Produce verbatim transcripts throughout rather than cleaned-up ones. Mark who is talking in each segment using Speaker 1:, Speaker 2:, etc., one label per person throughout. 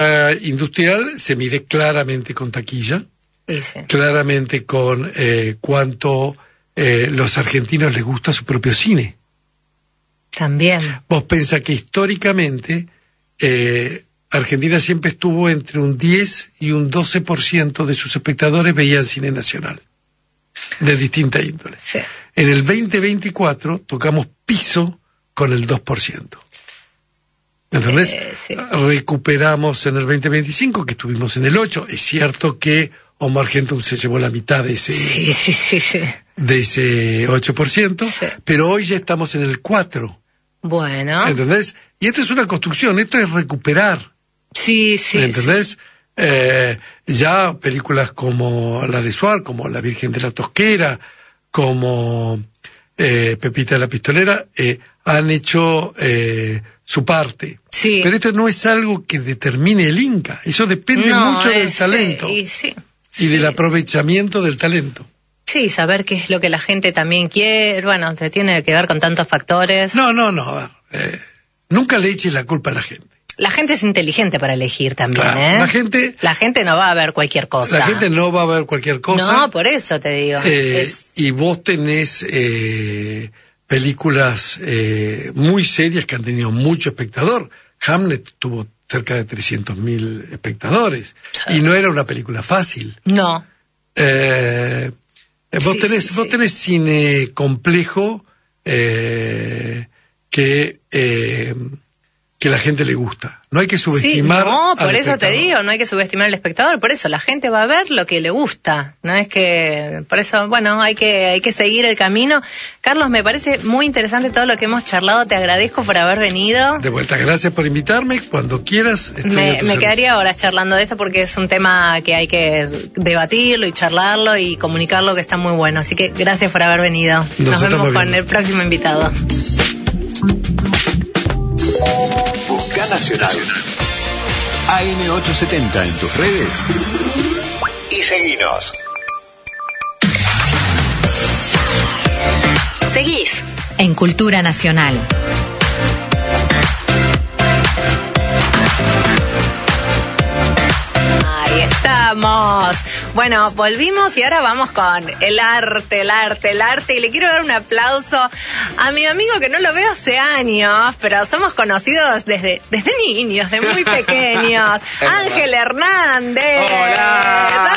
Speaker 1: Industrial se mide claramente con taquilla,
Speaker 2: sí, sí.
Speaker 1: claramente con eh, cuánto eh, los argentinos les gusta su propio cine.
Speaker 2: También.
Speaker 1: Vos pensás que históricamente eh, Argentina siempre estuvo entre un diez y un doce por ciento de sus espectadores veían cine nacional, de distinta índole.
Speaker 2: Sí.
Speaker 1: En el veinte veinticuatro tocamos piso con el dos por ciento. ¿Entendés?
Speaker 2: Eh, sí.
Speaker 1: Recuperamos en el veinte veinticinco, que estuvimos en el ocho. Es cierto que Omar Gentum se llevó la mitad de ese,
Speaker 2: sí, sí, sí, sí.
Speaker 1: de ese ocho por ciento,
Speaker 2: Sí.
Speaker 1: pero hoy ya estamos en el cuatro.
Speaker 2: Bueno.
Speaker 1: ¿Entendés? Y esto es una construcción, esto es recuperar.
Speaker 2: Sí, sí.
Speaker 1: ¿Entendés?
Speaker 2: Sí.
Speaker 1: Eh, ya películas como la de Suar, como La Virgen de la Tosquera, como eh, Pepita la Pistolera, eh, han hecho eh, su parte.
Speaker 2: Sí.
Speaker 1: Pero esto no es algo que determine el Inca, eso depende
Speaker 2: No,
Speaker 1: mucho del
Speaker 2: es,
Speaker 1: talento
Speaker 2: eh, y, sí,
Speaker 1: y
Speaker 2: sí.
Speaker 1: del aprovechamiento del talento.
Speaker 2: Sí, saber qué es lo que la gente también quiere, bueno, te tiene que ver con tantos factores.
Speaker 1: No, no, no, a ver, eh, nunca le eches la culpa a la gente.
Speaker 2: La gente es inteligente para elegir también,
Speaker 1: Claro,
Speaker 2: ¿eh?
Speaker 1: la gente,
Speaker 2: La gente no va a ver cualquier cosa.
Speaker 1: la gente no va a ver cualquier cosa.
Speaker 2: No, por eso te digo.
Speaker 1: Eh,
Speaker 2: es...
Speaker 1: Y vos tenés eh, películas eh, muy serias que han tenido mucho espectador. Hamlet tuvo cerca de trescientos mil espectadores y no era una película fácil.
Speaker 2: No.
Speaker 1: Eh, vos,
Speaker 2: Sí,
Speaker 1: tenés,
Speaker 2: sí,
Speaker 1: vos
Speaker 2: sí.
Speaker 1: tenés cine complejo eh, que, eh, que la gente le gusta. No hay que subestimar.
Speaker 2: Sí, no,
Speaker 1: al
Speaker 2: por eso te
Speaker 1: espectador.
Speaker 2: digo, no hay que subestimar al espectador, por eso la gente va a ver lo que le gusta, no es que, por eso, bueno, hay que, hay que seguir el camino. Carlos, me parece muy interesante todo lo que hemos charlado, te agradezco por haber venido.
Speaker 1: De vuelta, gracias por invitarme. Cuando quieras, estoy a tu
Speaker 2: Me, me
Speaker 1: servicio.
Speaker 2: quedaría horas charlando de esto porque es un tema que hay que debatirlo y charlarlo y comunicarlo, que está muy bueno. Así que gracias por haber venido.
Speaker 1: Nos
Speaker 2: Nos vemos
Speaker 1: estamos
Speaker 2: con
Speaker 1: viendo.
Speaker 2: el próximo invitado.
Speaker 3: Busca Nacional. A M ochocientos setenta en tus redes. Y seguinos.
Speaker 4: Seguís en Cultura Nacional.
Speaker 2: Ahí estamos. Bueno, volvimos y ahora vamos con el arte, el arte, el arte. Y le quiero dar un aplauso a mi amigo que no lo veo hace años, pero somos conocidos desde, desde niños, de muy pequeños. Ángel Hernández.
Speaker 5: Hola.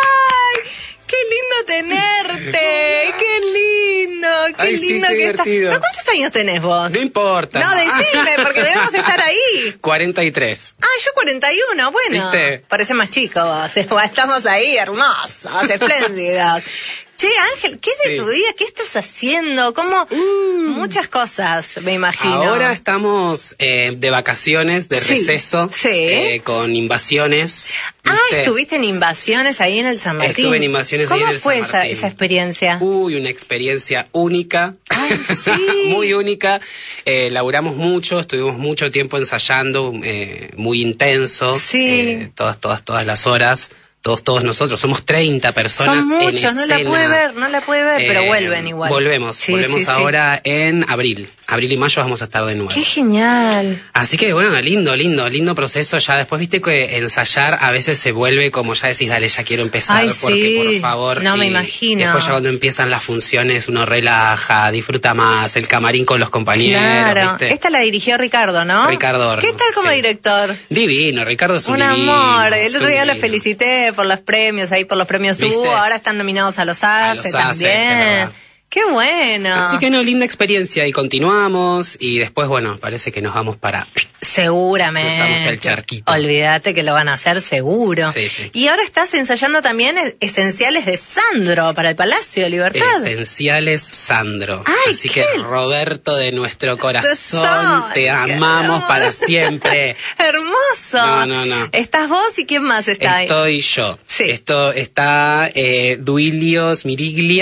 Speaker 2: ¡Ay! ¡Qué lindo tenerte! ¡Qué lindo! ¡Qué
Speaker 5: Ay, sí,
Speaker 2: lindo
Speaker 5: qué
Speaker 2: que estás!
Speaker 5: divertido.
Speaker 2: ¿Pero cuántos años tenés vos?
Speaker 5: No importa.
Speaker 2: No, decime, porque debemos estar ahí.
Speaker 5: cuarenta y tres.
Speaker 2: Ah, yo cuarenta y uno, bueno.
Speaker 5: ¿Viste?
Speaker 2: Parece más chico vos. Estamos ahí, hermosos, espléndidos. Che, Ángel, ¿qué es de
Speaker 5: Sí.
Speaker 2: tu vida? ¿Qué estás haciendo? ¿Cómo? Muchas cosas, me imagino.
Speaker 5: Ahora estamos eh, de vacaciones, de
Speaker 2: Sí,
Speaker 5: receso,
Speaker 2: sí.
Speaker 5: eh, con invasiones.
Speaker 2: Ah,
Speaker 5: ¿viste?
Speaker 2: estuviste en Invasiones ahí en el San Martín.
Speaker 5: Estuve en Invasiones ahí
Speaker 2: ¿Cómo
Speaker 5: en el
Speaker 2: fue
Speaker 5: San
Speaker 2: esa,
Speaker 5: Martín.
Speaker 2: esa experiencia?
Speaker 5: Uy, una experiencia única.
Speaker 2: Ay, sí.
Speaker 5: Muy única. Eh, laburamos mucho, estuvimos mucho tiempo ensayando, eh, muy intenso.
Speaker 2: Sí.
Speaker 5: Eh, todas, todas, todas las horas. Todos, todos nosotros, somos treinta personas.
Speaker 2: Son
Speaker 5: en
Speaker 2: muchos, no la
Speaker 5: escena.
Speaker 2: pude ver, no la pude ver, pero
Speaker 5: Eh,
Speaker 2: vuelven igual.
Speaker 5: Volvemos,
Speaker 2: Sí,
Speaker 5: volvemos
Speaker 2: sí, sí.
Speaker 5: ahora en abril. Abril y mayo vamos a estar de nuevo.
Speaker 2: Qué genial.
Speaker 5: Así que bueno, lindo, lindo, lindo proceso. Ya después viste que ensayar a veces se vuelve como ya decís, dale, ya quiero empezar,
Speaker 2: Ay,
Speaker 5: porque
Speaker 2: sí.
Speaker 5: por favor.
Speaker 2: No me
Speaker 5: Y
Speaker 2: imagino.
Speaker 5: Después ya cuando empiezan las funciones uno relaja, disfruta más, el camarín con los compañeros,
Speaker 2: Claro.
Speaker 5: ¿viste?
Speaker 2: Esta la dirigió Ricardo, ¿no?
Speaker 5: Ricardo Hornos,
Speaker 2: ¿Qué tal como
Speaker 5: sí.
Speaker 2: director?
Speaker 5: Divino, Ricardo es un,
Speaker 2: Un
Speaker 5: divino,
Speaker 2: amor. El
Speaker 5: es
Speaker 2: otro
Speaker 5: un
Speaker 2: día lo
Speaker 5: divino.
Speaker 2: felicité por los premios, ahí por los premios
Speaker 5: ¿Viste?
Speaker 2: Hugo. Ahora están nominados a los
Speaker 5: A
Speaker 2: A C E
Speaker 5: los A C E, es
Speaker 2: también.
Speaker 5: verdad.
Speaker 2: Qué bueno.
Speaker 5: Así que no, linda experiencia y continuamos y después, bueno, parece que nos vamos para...
Speaker 2: Seguramente.
Speaker 5: Cruzamos el charquito.
Speaker 2: Olvídate que lo van a hacer seguro.
Speaker 5: Sí, sí.
Speaker 2: Y ahora estás ensayando también es- Esenciales de Sandro para el Palacio de Libertad.
Speaker 5: Esenciales Sandro.
Speaker 2: Ay,
Speaker 5: Así
Speaker 2: qué-
Speaker 5: que Roberto de nuestro corazón,
Speaker 2: Son,
Speaker 5: te
Speaker 2: qué
Speaker 5: amamos
Speaker 2: hermoso.
Speaker 5: para siempre.
Speaker 2: Hermoso.
Speaker 5: No, no, no.
Speaker 2: ¿Estás vos y quién más está ahí?
Speaker 5: Estoy yo.
Speaker 2: Sí.
Speaker 5: Esto está eh, Duilio Miriglia,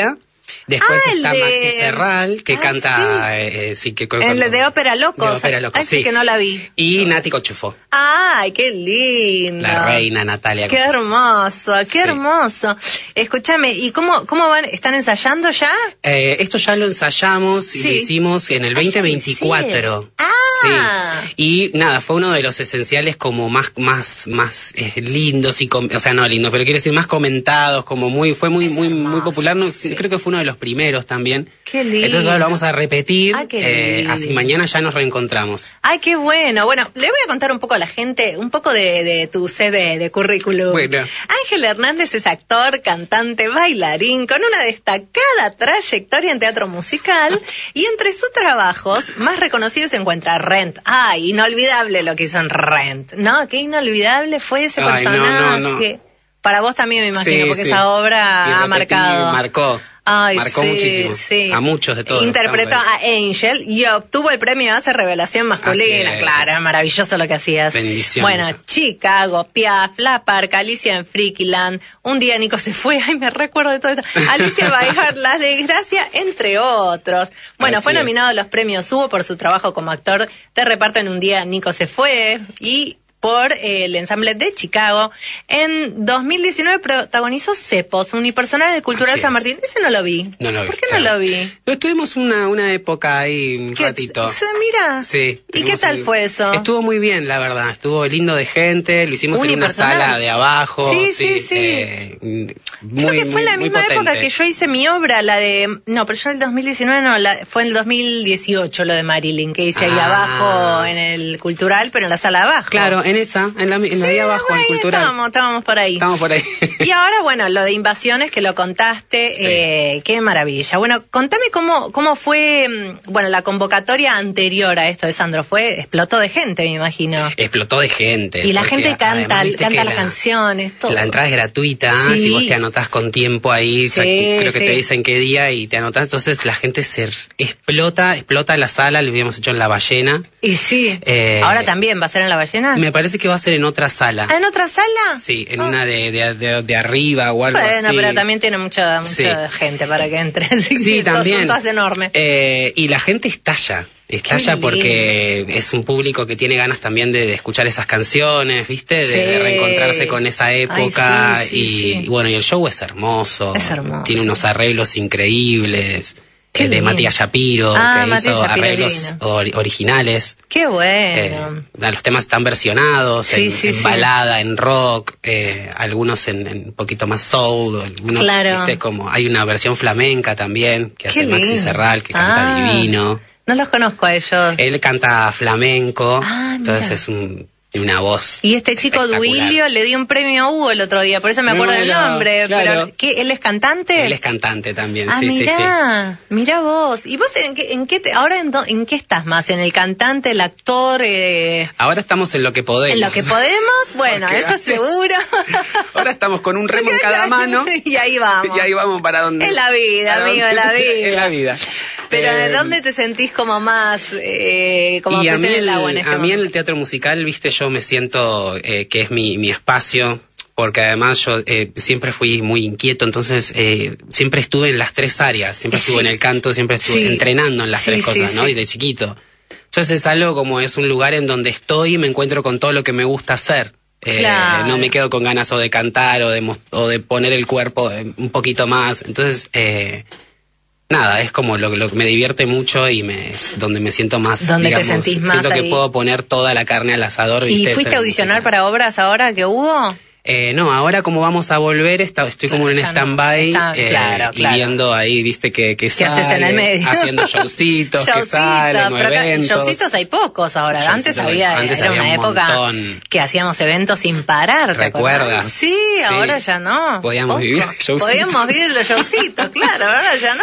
Speaker 5: Después
Speaker 2: Ah, el
Speaker 5: está
Speaker 2: de-
Speaker 5: Maxi Serral, que
Speaker 2: Ah,
Speaker 5: canta...
Speaker 2: sí.
Speaker 5: Eh, eh, sí, que,
Speaker 2: El de Ópera Locos.
Speaker 5: De Ópera Locos,
Speaker 2: Ay, sí
Speaker 5: sí.
Speaker 2: que no la vi.
Speaker 5: Y Nati Cochufo,
Speaker 2: Ay, qué lindo.
Speaker 5: la reina Natalia
Speaker 2: Qué
Speaker 5: Cochufo.
Speaker 2: hermoso, qué
Speaker 5: Sí.
Speaker 2: hermoso. Escúchame, ¿y cómo, cómo van? ¿Están ensayando ya?
Speaker 5: Eh, esto ya lo ensayamos y
Speaker 2: Sí.
Speaker 5: lo hicimos en el
Speaker 2: Ah, ya
Speaker 5: veinte
Speaker 2: lo
Speaker 5: veinticuatro.
Speaker 2: hicieron. Ah.
Speaker 5: Sí. Y nada, fue uno de los esenciales como más más más eh, lindos y com- o sea, no lindos, pero quiero decir más comentados, como muy fue muy
Speaker 2: Es
Speaker 5: muy muy
Speaker 2: hermoso,
Speaker 5: popular, no,
Speaker 2: sí.
Speaker 5: creo que fue uno de los primeros también.
Speaker 2: Qué lindo.
Speaker 5: Entonces ahora lo vamos a repetir,
Speaker 2: Ah, qué
Speaker 5: eh,
Speaker 2: lindo.
Speaker 5: así mañana ya nos reencontramos.
Speaker 2: Ay, qué bueno. Bueno, le voy a contar un poco a la gente, un poco de, de tu C V, de currículum.
Speaker 5: Bueno.
Speaker 2: Ángel Hernández es actor, cantante, bailarín, con una destacada trayectoria en teatro musical y entre sus trabajos más reconocidos se encuentra Rent. Ay, inolvidable lo que hizo en Rent. ¿No? Qué inolvidable fue ese
Speaker 5: Ay, no,
Speaker 2: personaje.
Speaker 5: no, no.
Speaker 2: Para vos también me imagino,
Speaker 5: Sí,
Speaker 2: porque
Speaker 5: sí.
Speaker 2: esa obra ha
Speaker 5: Irrepetible,
Speaker 2: marcado.
Speaker 5: marcó.
Speaker 2: Ay,
Speaker 5: Marcó
Speaker 2: sí,
Speaker 5: muchísimo.
Speaker 2: sí.
Speaker 5: A muchos de todos.
Speaker 2: Interpretó a Angel y obtuvo el premio Hace Revelación Masculina.
Speaker 5: Así es.
Speaker 2: Claro, es maravilloso lo que hacías.
Speaker 5: Bendiciones.
Speaker 2: Bueno, Chicago, Piaf, La Parca, Alicia en Freakyland. Un día Nico se fue. Ay, me recuerdo de todo esto. Alicia Bailar, La Desgracia, entre otros. Bueno,
Speaker 5: Así
Speaker 2: fue
Speaker 5: es.
Speaker 2: nominado a los premios Hugo por su trabajo como actor de reparto en Un día Nico se fue y por eh, el ensamble de Chicago. En dos mil diecinueve protagonizó Cepos, unipersonal del Cultural
Speaker 5: Así
Speaker 2: San
Speaker 5: es.
Speaker 2: Martín. Ese no lo vi.
Speaker 5: No lo vi.
Speaker 2: ¿Por qué no lo vi?
Speaker 5: Lo estuvimos una, una época ahí, un
Speaker 2: ¿Qué-
Speaker 5: ratito.
Speaker 2: se mira?
Speaker 5: Sí.
Speaker 2: ¿Y qué
Speaker 5: tuvimos
Speaker 2: tal
Speaker 5: un-
Speaker 2: fue eso?
Speaker 5: Estuvo muy bien, la verdad. Estuvo lindo de gente. Lo hicimos en una
Speaker 2: Unipersonal.
Speaker 5: sala de abajo.
Speaker 2: Sí, sí, sí.
Speaker 5: eh, muy,
Speaker 2: Creo que fue
Speaker 5: muy-
Speaker 2: en la
Speaker 5: muy
Speaker 2: misma época
Speaker 5: potente.
Speaker 2: que yo hice mi obra, la de... No, pero yo en el dos mil diecinueve no, la, fue en el dos mil dieciocho lo de Marilyn, que hice ahí
Speaker 5: Ah.
Speaker 2: abajo en el Cultural, pero en la sala de abajo.
Speaker 5: Claro, en esa, en la, en la
Speaker 2: Sí,
Speaker 5: de abajo, en
Speaker 2: ahí
Speaker 5: Cultural.
Speaker 2: Estábamos, estábamos por ahí.
Speaker 5: Estamos por ahí.
Speaker 2: Y ahora, bueno, lo de Invasiones, que lo contaste,
Speaker 5: Sí.
Speaker 2: eh, qué maravilla. Bueno, contame cómo, cómo fue, mm, bueno, la convocatoria anterior a esto de Sandro. Fue, explotó de gente, me imagino.
Speaker 5: Explotó de gente.
Speaker 2: Y la
Speaker 5: porque
Speaker 2: gente canta,
Speaker 5: además, viste
Speaker 2: canta
Speaker 5: que
Speaker 2: las
Speaker 5: la-
Speaker 2: canciones, todo.
Speaker 5: La entrada es gratuita,
Speaker 2: Sí.
Speaker 5: si vos te anotás con tiempo ahí,
Speaker 2: Sí,
Speaker 5: sa- creo que
Speaker 2: sí.
Speaker 5: te dicen qué día y te anotás, entonces la gente se explota, explota la sala, lo habíamos hecho en La Ballena.
Speaker 2: Y sí.
Speaker 5: Eh,
Speaker 2: Ahora también va a ser en La Ballena.
Speaker 5: Me parece que va a ser en otra sala.
Speaker 2: ¿Ah, en otra sala?
Speaker 5: Sí, en
Speaker 2: Ah.
Speaker 5: una de, de, de, de arriba o algo
Speaker 2: Bueno,
Speaker 5: así.
Speaker 2: pero también tiene mucha, mucha
Speaker 5: Sí.
Speaker 2: gente para que entre. Sí,
Speaker 5: Sí,
Speaker 2: estos
Speaker 5: también.
Speaker 2: Son todas enormes.
Speaker 5: Eh, y la gente estalla. Estalla
Speaker 2: Qué
Speaker 5: porque es un público que tiene ganas también de, de escuchar esas canciones, ¿viste? De,
Speaker 2: Sí.
Speaker 5: de reencontrarse con esa época.
Speaker 2: Ay, sí, sí,
Speaker 5: y,
Speaker 2: sí.
Speaker 5: y bueno, y el show es hermoso.
Speaker 2: Es hermoso.
Speaker 5: Tiene unos arreglos increíbles.
Speaker 2: Qué
Speaker 5: eh, de
Speaker 2: lindo.
Speaker 5: Matías Shapiro,
Speaker 2: Ah,
Speaker 5: que
Speaker 2: Matías
Speaker 5: hizo
Speaker 2: Shapiro es
Speaker 5: arreglos
Speaker 2: divino.
Speaker 5: ori- originales.
Speaker 2: Qué bueno.
Speaker 5: Eh, los temas están versionados
Speaker 2: Sí,
Speaker 5: en,
Speaker 2: sí,
Speaker 5: en
Speaker 2: sí.
Speaker 5: balada, en rock, eh, algunos en, en un poquito más soul, algunos,
Speaker 2: Claro.
Speaker 5: viste, como hay una versión flamenca también que
Speaker 2: Qué
Speaker 5: hace Maxi
Speaker 2: lindo.
Speaker 5: Serral, que canta
Speaker 2: Ah.
Speaker 5: divino.
Speaker 2: No los conozco a ellos.
Speaker 5: Él canta flamenco,
Speaker 2: Ah,
Speaker 5: entonces
Speaker 2: mira.
Speaker 5: es un, tiene una voz.
Speaker 2: Y este chico
Speaker 5: espectacular.
Speaker 2: Duilio le dio un premio a Hugo el otro día, por eso me acuerdo del
Speaker 5: Bueno,
Speaker 2: nombre.
Speaker 5: claro.
Speaker 2: Pero, ¿qué? ¿Él es cantante?
Speaker 5: Él es cantante también,
Speaker 2: Ah,
Speaker 5: sí, sí, sí.
Speaker 2: mirá, mirá vos. ¿Y vos en qué, en qué te- ahora en, do- en qué estás más? ¿En el cantante, el actor? Eh,
Speaker 5: Ahora estamos en lo que podemos.
Speaker 2: ¿En lo que podemos? Bueno,
Speaker 5: Porque
Speaker 2: eso
Speaker 5: hace-
Speaker 2: seguro.
Speaker 5: Ahora estamos con un remo en cada mano.
Speaker 2: Y ahí vamos.
Speaker 5: Y ahí vamos para donde.
Speaker 2: Es la vida,
Speaker 5: para
Speaker 2: amigo,
Speaker 5: donde-
Speaker 2: es la vida.
Speaker 5: Es la vida.
Speaker 2: Pero ¿de
Speaker 5: Eh,
Speaker 2: dónde te sentís como más, eh, como
Speaker 5: y a
Speaker 2: pez
Speaker 5: mí,
Speaker 2: en el
Speaker 5: el,
Speaker 2: agua en este
Speaker 5: a mí en
Speaker 2: momento?
Speaker 5: el teatro musical, viste, yo me siento eh, que es mi, mi espacio, porque además yo eh, siempre fui muy inquieto, entonces eh, siempre estuve en las tres áreas, siempre
Speaker 2: Sí.
Speaker 5: estuve en el canto, siempre estuve
Speaker 2: Sí.
Speaker 5: entrenando en las
Speaker 2: Sí,
Speaker 5: tres
Speaker 2: sí,
Speaker 5: cosas, ¿no?
Speaker 2: sí.
Speaker 5: Y de chiquito. Entonces es algo como es un lugar en donde estoy y me encuentro con todo lo que me gusta hacer. Eh,
Speaker 2: Claro.
Speaker 5: No me quedo con ganas o de cantar o de, mos- o de poner el cuerpo eh, un poquito más. Entonces, eh, nada, es como lo, lo que me divierte mucho y me, es donde me siento más.
Speaker 2: Donde te
Speaker 5: digamos,
Speaker 2: sentís más
Speaker 5: siento que
Speaker 2: ahí.
Speaker 5: puedo poner toda la carne al asador.
Speaker 2: ¿Y
Speaker 5: ¿viste?
Speaker 2: fuiste
Speaker 5: Esa
Speaker 2: a audicionar
Speaker 5: música.
Speaker 2: para obras ahora que hubo?
Speaker 5: Eh, no, ahora como vamos a volver, está, estoy como
Speaker 2: Claro,
Speaker 5: en
Speaker 2: ya no.
Speaker 5: stand-by
Speaker 2: Está-
Speaker 5: eh,
Speaker 2: claro,
Speaker 5: y
Speaker 2: claro.
Speaker 5: viendo ahí, viste, que, que
Speaker 2: ¿Qué haces en el medio?
Speaker 5: haciendo showcitos, que
Speaker 2: Showcitos,
Speaker 5: salen, o
Speaker 2: pero acá
Speaker 5: eventos.
Speaker 2: showcitos hay pocos ahora.
Speaker 5: Showcitos
Speaker 2: Antes
Speaker 5: hay-
Speaker 2: había,
Speaker 5: antes
Speaker 2: era
Speaker 5: había
Speaker 2: una
Speaker 5: un
Speaker 2: época
Speaker 5: montón.
Speaker 2: que hacíamos eventos sin parar, ¿te
Speaker 5: ¿Recuerdas?
Speaker 2: acordás? Sí,
Speaker 5: Sí.
Speaker 2: ahora ya no.
Speaker 5: Podíamos
Speaker 2: Poco.
Speaker 5: vivir showcitos.
Speaker 2: Podíamos vivir los showcitos, claro, ahora ya no.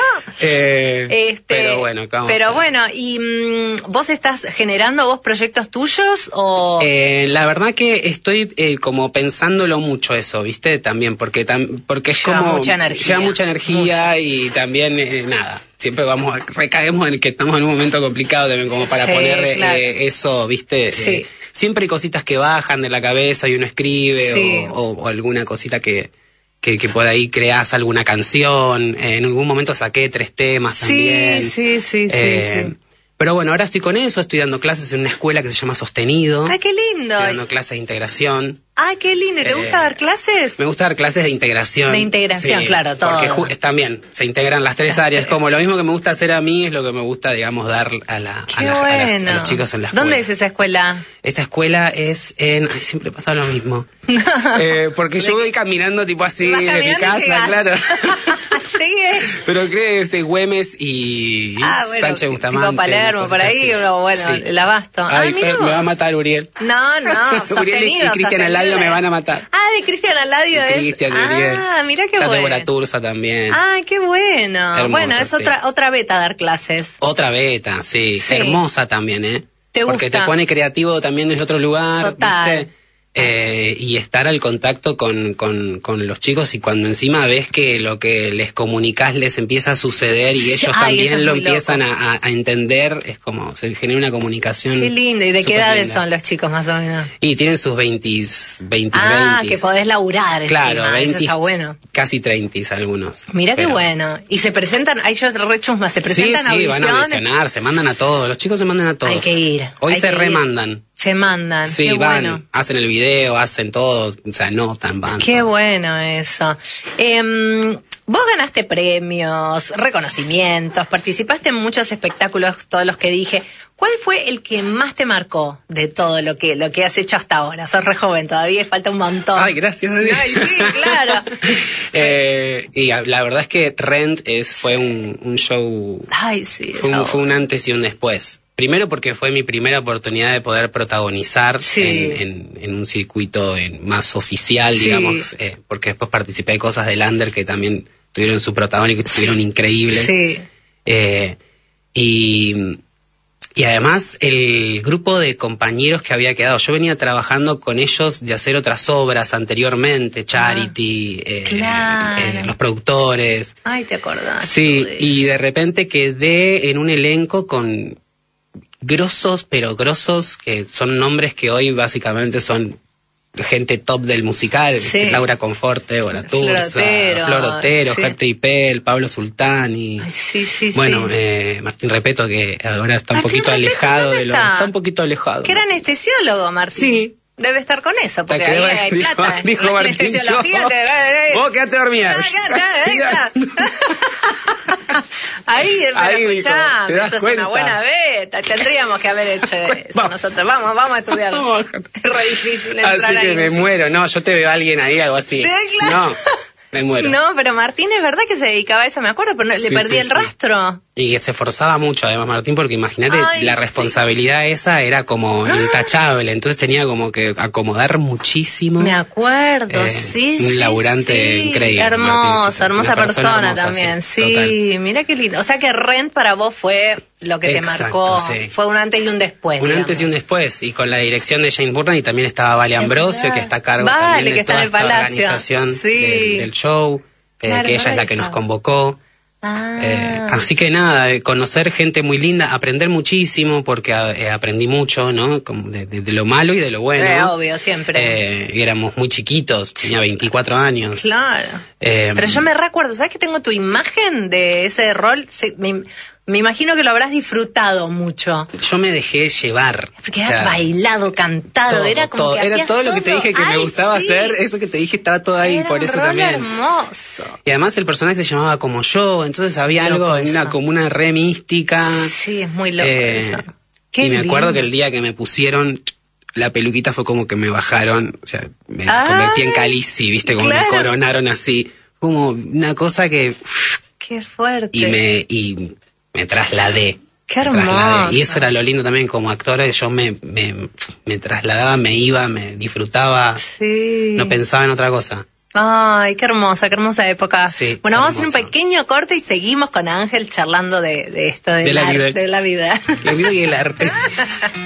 Speaker 5: Eh,
Speaker 2: Este,
Speaker 5: pero bueno, ¿qué vamos a
Speaker 2: pero
Speaker 5: hacer?
Speaker 2: bueno, ¿y mm, vos estás generando vos proyectos tuyos o...?
Speaker 5: Eh, la verdad que estoy eh, como pensándolo mucho eso, ¿viste? También, porque tam- porque es
Speaker 2: Lleva
Speaker 5: como...
Speaker 2: mucha energía.
Speaker 5: Lleva mucha energía y también, eh, nada, siempre vamos, a- recaemos en que estamos en un momento complicado también como para
Speaker 2: Sí,
Speaker 5: poner eh,
Speaker 2: claro.
Speaker 5: eso, ¿viste?
Speaker 2: Sí.
Speaker 5: Eh, siempre hay cositas que bajan de la cabeza y uno escribe
Speaker 2: Sí.
Speaker 5: o, o- o alguna cosita que, que, que por ahí creás alguna canción. Eh, en algún momento saqué tres temas también.
Speaker 2: Sí, sí, sí,
Speaker 5: eh,
Speaker 2: sí, sí.
Speaker 5: Pero bueno, ahora estoy con eso, estoy dando clases en una escuela que se llama Sostenido.
Speaker 2: ¡Ay, qué lindo!
Speaker 5: Estoy dando clases de integración.
Speaker 2: ¡Ay, qué lindo! ¿Y te
Speaker 5: Eh,
Speaker 2: gusta dar clases?
Speaker 5: Me gusta dar clases de integración.
Speaker 2: De integración,
Speaker 5: sí,
Speaker 2: claro, todo.
Speaker 5: Porque ju- también se integran las tres áreas. Como lo mismo que me gusta hacer a mí, es lo que me gusta, digamos, dar a, la,
Speaker 2: ¡Qué
Speaker 5: a, la- a las-
Speaker 2: bueno!
Speaker 5: a los chicos en la escuela.
Speaker 2: ¿Dónde es esa escuela?
Speaker 5: Esta escuela es en... Ay, siempre pasa lo mismo. Eh, porque yo voy caminando tipo así
Speaker 2: Vas
Speaker 5: de mi
Speaker 2: caminando y
Speaker 5: casa,
Speaker 2: llegás.
Speaker 5: claro.
Speaker 2: Llegué.
Speaker 5: Pero creo que es de Güemes y
Speaker 2: Ah, bueno,
Speaker 5: Sánchez Bustamante.
Speaker 2: tipo Palermo,
Speaker 5: una
Speaker 2: por
Speaker 5: cosita
Speaker 2: ahí,
Speaker 5: así.
Speaker 2: o bueno,
Speaker 5: Sí.
Speaker 2: el Abasto.
Speaker 5: Ay,
Speaker 2: ah, mira
Speaker 5: pero me va a
Speaker 2: vos.
Speaker 5: matar Uriel.
Speaker 2: No, no,
Speaker 5: Uriel y- y
Speaker 2: sostenido.
Speaker 5: Cristian Aladio me van a matar.
Speaker 2: Ah, de Cristian Aladio
Speaker 5: Y
Speaker 2: es.
Speaker 5: Cristian y Uriel.
Speaker 2: Ah, mira qué
Speaker 5: Está
Speaker 2: bueno.
Speaker 5: Débora Turza también.
Speaker 2: Ay, qué bueno.
Speaker 5: Hermoso,
Speaker 2: bueno, es
Speaker 5: sí.
Speaker 2: otra otra beta dar clases.
Speaker 5: Otra beta, sí.
Speaker 2: Sí.
Speaker 5: Hermosa también, ¿eh?
Speaker 2: ¿Te
Speaker 5: Porque
Speaker 2: gusta?
Speaker 5: te pone creativo también en otro lugar,
Speaker 2: Total.
Speaker 5: ¿viste? Eh, y estar al contacto con, con, con los chicos y cuando encima ves que lo que les comunicás les empieza a suceder y
Speaker 2: Sí,
Speaker 5: ellos
Speaker 2: ay, eso
Speaker 5: también
Speaker 2: es
Speaker 5: lo
Speaker 2: muy
Speaker 5: empiezan
Speaker 2: loco.
Speaker 5: a, a entender, es como se genera una comunicación.
Speaker 2: Qué lindo. ¿Y de qué
Speaker 5: súper
Speaker 2: edades
Speaker 5: linda.
Speaker 2: son los chicos más o menos?
Speaker 5: Y tienen sus veinte, veinte,
Speaker 2: Ah,
Speaker 5: veinte.
Speaker 2: que podés laburar
Speaker 5: Claro,
Speaker 2: encima, eso
Speaker 5: veinte,
Speaker 2: está bueno.
Speaker 5: casi treinta algunos.
Speaker 2: Mira qué
Speaker 5: Pero-
Speaker 2: bueno. Y se presentan, ay, yo re chusma, se
Speaker 5: Sí,
Speaker 2: presentan
Speaker 5: sí, van a
Speaker 2: audiciones.
Speaker 5: audicionar, se mandan a todos, los chicos se mandan a todos.
Speaker 2: Hay que ir.
Speaker 5: Hoy
Speaker 2: hay
Speaker 5: se
Speaker 2: que ir.
Speaker 5: remandan.
Speaker 2: Se mandan.
Speaker 5: Sí,
Speaker 2: qué
Speaker 5: van,
Speaker 2: bueno.
Speaker 5: hacen el video, hacen todo, o sea, notan, van.
Speaker 2: Qué
Speaker 5: todo.
Speaker 2: bueno eso. Em, vos ganaste premios, reconocimientos, participaste en muchos espectáculos, todos los que dije. ¿Cuál fue el que más te marcó de todo lo que lo que has hecho hasta ahora? Sos re joven todavía, falta un montón.
Speaker 5: Ay, gracias.
Speaker 2: Ay, sí, claro.
Speaker 5: eh, y a- la verdad es que Rent es, fue un, un show,
Speaker 2: Ay, sí.
Speaker 5: fue
Speaker 2: esa
Speaker 5: un, fue un antes y un después. Primero porque fue mi primera oportunidad de poder protagonizar
Speaker 2: Sí.
Speaker 5: en, en, en un circuito en- más oficial,
Speaker 2: Sí.
Speaker 5: digamos, eh, porque después participé de cosas del Under que también tuvieron su protagónico y estuvieron increíbles.
Speaker 2: Sí.
Speaker 5: Eh, y, y además el grupo de compañeros que había quedado, yo venía trabajando con ellos de hacer otras obras anteriormente, Charity, eh,
Speaker 2: Claro.
Speaker 5: eh, los productores.
Speaker 2: Ay, te acordás.
Speaker 5: Sí,
Speaker 2: tú de
Speaker 5: y
Speaker 2: eso.
Speaker 5: de repente quedé en un elenco con grosos, pero grosos, que son nombres que hoy básicamente son gente top del musical,
Speaker 2: Sí.
Speaker 5: Laura Conforte, Débora Turza,
Speaker 2: Florotero,
Speaker 5: Flor Otero,
Speaker 2: sí.
Speaker 5: Ger Tripel, Pablo Sultani.
Speaker 2: Ay, sí, sí,
Speaker 5: Bueno,
Speaker 2: sí.
Speaker 5: eh, Martín Repeto, que ahora está un
Speaker 2: Martín
Speaker 5: poquito
Speaker 2: Repeto,
Speaker 5: alejado
Speaker 2: ¿dónde
Speaker 5: de lo.
Speaker 2: está?
Speaker 5: Está un poquito alejado.
Speaker 2: Que era anestesiólogo, Martín.
Speaker 5: Sí.
Speaker 2: Debe estar con eso, porque
Speaker 5: Te
Speaker 2: ahí
Speaker 5: quedó-
Speaker 2: hay
Speaker 5: dijo-
Speaker 2: plata.
Speaker 5: dijo
Speaker 2: La
Speaker 5: Martín,
Speaker 2: anestesiología
Speaker 5: yo-
Speaker 2: te-
Speaker 5: Vos quedate dormida.
Speaker 2: Ahí está. Ahí, pero
Speaker 5: Ahí, dijo,
Speaker 2: escuchá,
Speaker 5: ¿te das
Speaker 2: eso es
Speaker 5: cuenta?
Speaker 2: una buena beta. Tendríamos que haber hecho eso
Speaker 5: Vamos.
Speaker 2: nosotros. Vamos, vamos a estudiar.
Speaker 5: Vamos.
Speaker 2: Es re difícil entrar
Speaker 5: Así
Speaker 2: ahí.
Speaker 5: que me
Speaker 2: sí.
Speaker 5: muero. No, yo te veo a alguien ahí, algo así.
Speaker 2: Sí, claro.
Speaker 5: No, me muero.
Speaker 2: No, pero Martín es verdad que se dedicaba a eso, me acuerdo, pero no- le
Speaker 5: Sí,
Speaker 2: perdí
Speaker 5: sí,
Speaker 2: el
Speaker 5: sí.
Speaker 2: rastro.
Speaker 5: Y se esforzaba mucho, además, Martín, porque imagínate,
Speaker 2: Ay,
Speaker 5: la
Speaker 2: sí.
Speaker 5: responsabilidad esa era como intachable. Entonces tenía como que acomodar muchísimo.
Speaker 2: Me acuerdo,
Speaker 5: Eh,
Speaker 2: sí,
Speaker 5: un
Speaker 2: sí.
Speaker 5: laburante
Speaker 2: sí.
Speaker 5: increíble,
Speaker 2: Hermosa,
Speaker 5: Martincito.
Speaker 2: hermosa
Speaker 5: Una
Speaker 2: persona,
Speaker 5: persona hermosa,
Speaker 2: también.
Speaker 5: sí,
Speaker 2: Sí,
Speaker 5: total.
Speaker 2: mira qué lindo. O sea que Rent para vos fue lo que te
Speaker 5: Exacto,
Speaker 2: marcó.
Speaker 5: sí.
Speaker 2: Fue un antes y un después.
Speaker 5: Un
Speaker 2: digamos.
Speaker 5: antes y un después. Y con la dirección de James Burnham y también estaba Vale Ambrosio,
Speaker 2: verdad.
Speaker 5: que está a cargo
Speaker 2: Vale,
Speaker 5: también
Speaker 2: que
Speaker 5: de
Speaker 2: está
Speaker 5: toda
Speaker 2: en el
Speaker 5: esta
Speaker 2: Palacio.
Speaker 5: organización
Speaker 2: Sí.
Speaker 5: del, del show, eh,
Speaker 2: Claro,
Speaker 5: que ella es
Speaker 2: verdad
Speaker 5: la
Speaker 2: que
Speaker 5: que nos
Speaker 2: está.
Speaker 5: convocó.
Speaker 2: Ah.
Speaker 5: Eh, así que nada, eh, conocer gente muy linda, aprender muchísimo, porque eh, aprendí mucho, ¿no? Como de, de- de lo malo y de lo bueno.
Speaker 2: Eh, obvio, siempre.
Speaker 5: Eh, y éramos muy chiquitos, tenía veinticuatro años.
Speaker 2: Claro.
Speaker 5: Eh,
Speaker 2: Pero yo me recuerdo, ¿sabes que tengo tu imagen de ese rol? Se- me, me imagino que lo habrás disfrutado mucho.
Speaker 5: Yo me dejé llevar.
Speaker 2: Porque
Speaker 5: o
Speaker 2: era
Speaker 5: sea,
Speaker 2: bailado, cantado,
Speaker 5: todo,
Speaker 2: era como
Speaker 5: todo.
Speaker 2: que
Speaker 5: Era
Speaker 2: hacías
Speaker 5: todo lo que te
Speaker 2: todo.
Speaker 5: dije que me
Speaker 2: Ay,
Speaker 5: gustaba
Speaker 2: sí.
Speaker 5: hacer, eso que te dije estaba todo ahí,
Speaker 2: Era
Speaker 5: por
Speaker 2: un
Speaker 5: eso
Speaker 2: rol
Speaker 5: también.
Speaker 2: hermoso.
Speaker 5: Y además el personaje se llamaba como yo, entonces había
Speaker 2: Loco
Speaker 5: algo, en una,
Speaker 2: eso.
Speaker 5: como una re mística.
Speaker 2: Sí, es muy loco
Speaker 5: Eh,
Speaker 2: eso. Qué
Speaker 5: y me acuerdo
Speaker 2: lindo.
Speaker 5: que el día que me pusieron la peluquita fue como que me bajaron, o sea, me
Speaker 2: Ay,
Speaker 5: convertí en Khaleesi, viste, como
Speaker 2: claro.
Speaker 5: me coronaron así, como una cosa que uf,
Speaker 2: Qué fuerte.
Speaker 5: y me y me trasladé.
Speaker 2: Qué
Speaker 5: me trasladé.
Speaker 2: hermoso.
Speaker 5: Y eso era lo lindo también como actor, yo me, me, me trasladaba, me iba, me disfrutaba,
Speaker 2: Sí.
Speaker 5: no pensaba en otra cosa.
Speaker 2: Ay, qué hermosa, qué hermosa época.
Speaker 5: Sí,
Speaker 2: bueno, vamos a hacer
Speaker 5: hermoso.
Speaker 2: un pequeño corte y seguimos con Ángel charlando de, de esto, de,
Speaker 5: De la vida.
Speaker 2: de la vida.
Speaker 5: La vida y el arte.